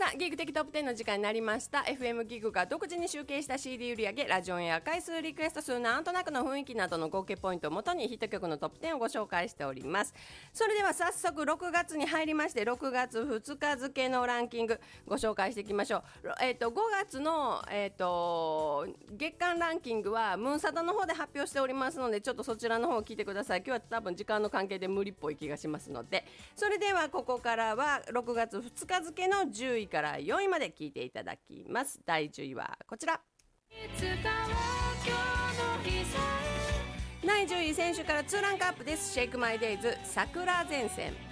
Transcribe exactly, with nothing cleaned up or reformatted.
あギグ的トップじゅうの時間になりました。 エフエム ギグが独自に集計した シーディー 売り上げ、ラジオンエア回数、リクエスト数、なんとなくの雰囲気などの合計ポイントをもとにヒット曲のトップじゅうをご紹介しております。それでは早速ろくがつに入りまして、ろくがつふつか付のランキングご紹介していきましょう。えー、とごがつの、えー、と月間ランキングはムーンサタの方で発表しておりますので、ちょっとそちらの方を聞いてください。今日は多分時間の関係で無理っぽい気がしますので、それではここからはろくがつふつか付のじゅういからよいまで聞いていただきます。だいじゅういはこちら。だいじゅうい、選手からにランクアップです。シェイクマイデイズ、桜前線。